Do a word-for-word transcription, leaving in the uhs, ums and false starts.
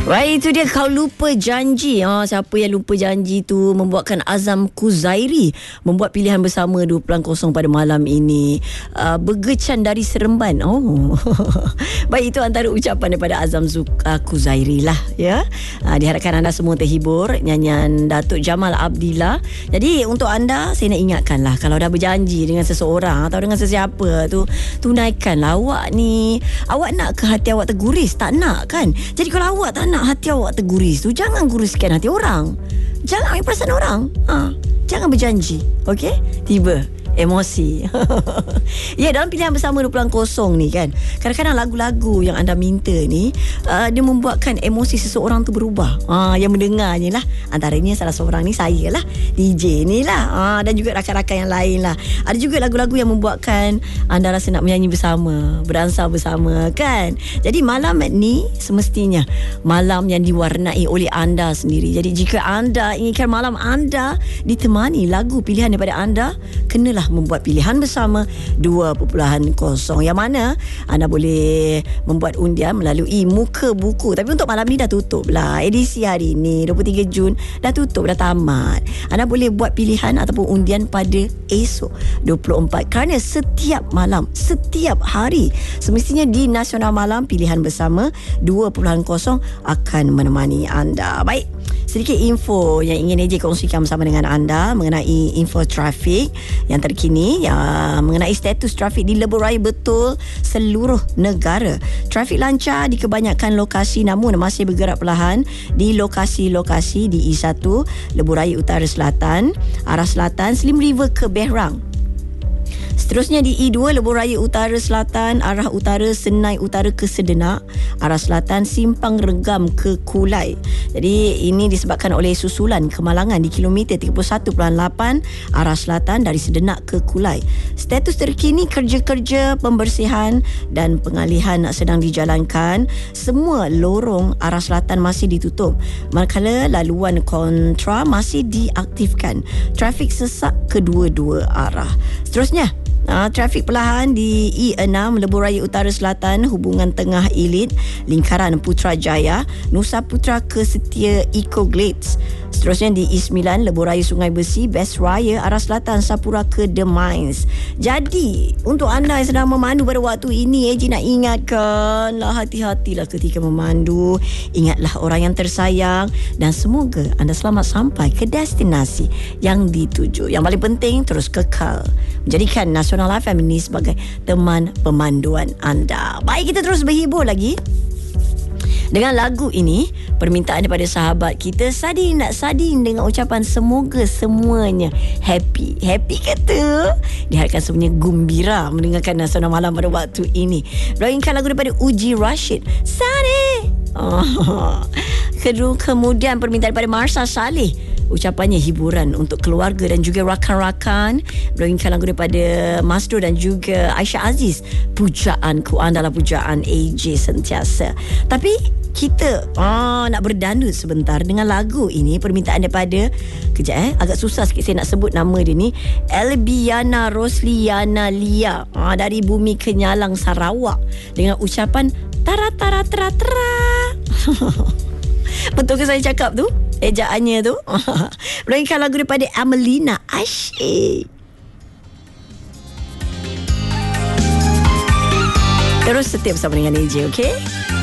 Baik, itu dia Kau Lupa Janji. Ha, siapa yang lupa janji tu membuatkan Azam Kuzairi membuat pilihan bersama dua kosong pada malam ini. Uh, Bergecan dari Seremban. Oh. Baik, itu antara ucapan daripada Azam Zuk, uh, Kuzairi lah ya. Uh, diharapkan anda semua terhibur nyanyian Datuk Jamal Abdillah. Jadi untuk anda, saya nak ingatkan lah, kalau dah berjanji dengan seseorang atau dengan sesiapa tu, tunaikanlah. Awak ni, awak nak ke hati awak terguris? Tak nak kan? Jadi kalau awak tak nak hati awak terguris tu, jangan guruskan hati orang. Jangan ambil perasaan orang. Ha, jangan berjanji. Okey? Tiba emosi. Ya, dalam pilihan bersama dua kosong ni kan, kadang-kadang lagu-lagu yang anda minta ni uh, dia membuatkan emosi seseorang tu berubah. uh, Yang mendengarnya lah, antaranya salah seorang ni saya lah, D J ni lah, uh, dan juga rakan-rakan yang lain lah. Ada juga lagu-lagu yang membuatkan anda rasa nak menyanyi bersama, berdansa bersama kan. Jadi malam ni semestinya malam yang diwarnai oleh anda sendiri. Jadi jika anda inginkan malam anda ditemani lagu pilihan daripada anda, kenalah membuat pilihan bersama dua kosong, yang mana anda boleh membuat undian melalui muka buku. Tapi untuk malam ni dah tutup lah. Edisi hari ni dua puluh tiga Jun dah tutup, dah tamat. Anda boleh buat pilihan ataupun undian pada esok dua puluh empat, kerana setiap malam, setiap hari semestinya di Nasional Malam pilihan bersama dua kosong akan menemani anda. Baik, sedikit info yang ingin A J kongsikan bersama dengan anda mengenai info trafik yang terkini, yang mengenai status trafik di Lebuh Raya Betul seluruh negara. Trafik lancar di kebanyakan lokasi, namun masih bergerak perlahan di lokasi-lokasi di I satu Lebuh Raya Utara Selatan, arah selatan Slim River ke Berang. Seterusnya di I dua Lebuh Raya Utara Selatan, arah utara Senai Utara ke Sedenak, arah selatan Simpang Regam ke Kulai. Jadi ini disebabkan oleh susulan kemalangan di kilometer tiga puluh satu perpuluhan lapan arah selatan dari Sedenak ke Kulai. Status terkini kerja-kerja pembersihan dan pengalihan sedang dijalankan. Semua lorong arah selatan masih ditutup, manakala laluan kontra masih diaktifkan. Trafik sesak kedua-dua arah. Seterusnya, Uh, trafik perlahan di I enam Lebuh Raya Utara Selatan hubungan Tengah Ilit, lingkaran Putrajaya, Nusa Putra ke Setia Eco Glades. Seterusnya di I sembilan Lebuh Raya Sungai Besi, Best Raya arah selatan Sapura ke The Mines. Jadi untuk anda yang sedang memandu pada waktu ini, A J nak ingatkan lah, hati-hatilah ketika memandu. Ingatlah orang yang tersayang, dan semoga anda selamat sampai ke destinasi yang dituju. Yang paling penting, terus kekal menjadikan Nasional F M ini sebagai teman pemanduan anda. Baik, kita terus berhibur lagi dengan lagu ini, permintaan daripada sahabat kita Sadin. Nak Sadin dengan ucapan semoga semuanya happy. Happy kata, diharapkan semuanya gembira mendengarkan Nasional Malam pada waktu ini. Berikan lagu daripada Uji Rashid, Sadin. Oh. Kemudian permintaan daripada Marsha Saleh, ucapannya hiburan untuk keluarga dan juga rakan-rakan. Berikan lagu daripada Masdo dan juga Aisyah Aziz, pujaanku adalah pujaan A J sentiasa. Tapi kita ah, nak berdandut sebentar dengan lagu ini, permintaan daripada, kejap eh, agak susah sikit saya nak sebut nama dia ni, Elbiana Rosliana Lia, ah, dari Bumi Kenyalang, Sarawak, dengan ucapan tara tara tara tara. Betul ke saya cakap tu? Ejaannya tu. Berikan lagu daripada Amelina, asyik. Terus setia bersama dengan A J, okey?